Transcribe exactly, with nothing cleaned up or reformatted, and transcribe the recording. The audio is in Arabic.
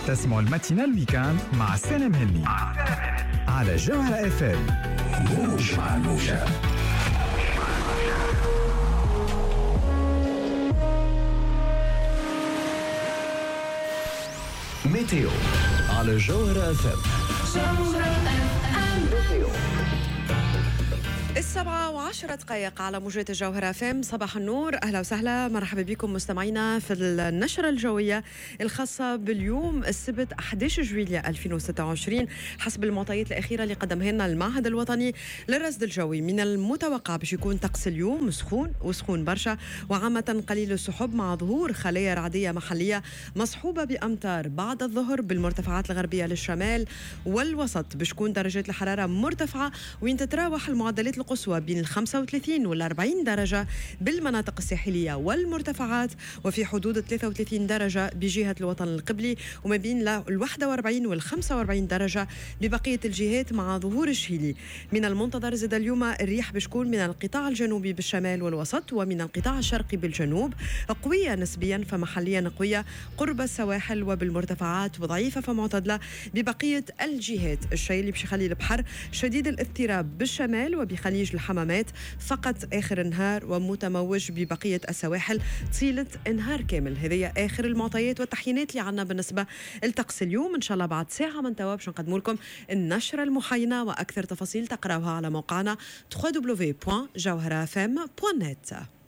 تسمعوا الماتينال ويكاند مع سالم هني على جوهرة اف ام. موج مع الموجة. ميتيو على جوهرة اف ام. السبعة وعشرة دقائق على موجات الجوهرة فام. صباح النور، أهلا وسهلا، مرحبا بكم مستمعينا في النشرة الجوية الخاصة باليوم السبت أحد عشر جويلية ألفين وستة وعشرين حسب المعطيات الأخيرة اللي قدمها لنا المعهد الوطني للرصد الجوي. من المتوقع باش يكون طقس اليوم سخون وسخون برشا، وعامة قليل السحب مع ظهور خلايا رعدية محلية مصحوبة بأمطار بعد الظهر بالمرتفعات الغربية للشمال والوسط. باش تكون درجات الحرارة مرتفعة وين تتراوح المعدلات القصوى بين ال خمسة وثلاثين وال أربعين درجة بالمناطق الساحلية والمرتفعات، وفي حدود ثلاثة وثلاثين درجة بجهة الوطن القبلي، وما بين ال واحد وأربعين وال خمسة وأربعين درجة ببقية الجهات مع ظهور الشيلي. من المنتظر زاد اليوم الرياح بتكون من القطاع الجنوبي بالشمال والوسط ومن القطاع الشرقي بالجنوب، قوية نسبيا فمحليا قوية قرب السواحل وبالمرتفعات، وضعيفة فمعتدلة ببقية الجهات. الشيء اللي باش يخلي البحر شديد الاضطراب بالشمال وبخليج الحمامات فقط آخر النهار، ومتموج ببقية السواحل طيلة النهار كامل. هذه آخر المعطيات والتحيينات اللي عنا بالنسبة لطقس اليوم. إن شاء الله بعد ساعة من توا باش نقدم لكم النشرة المحينة وأكثر تفاصيل تقراوها على موقعنا دبليو دبليو دبليو دوت جوهرة اف ام دوت نت.